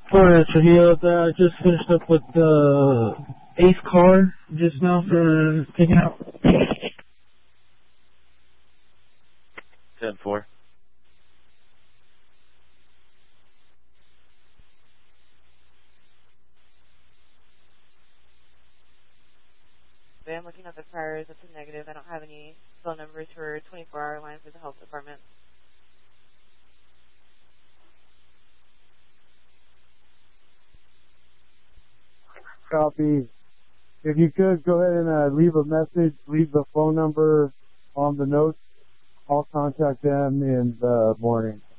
For Trujillo, I just finished up with the Ace car just now for taking out. 10-4. I'm looking at the priors. It's a negative. I don't have any phone numbers for 24-hour line for the health department. Copy. If you could, go ahead and leave a message, leave the phone number on the notes. I'll contact them in the morning.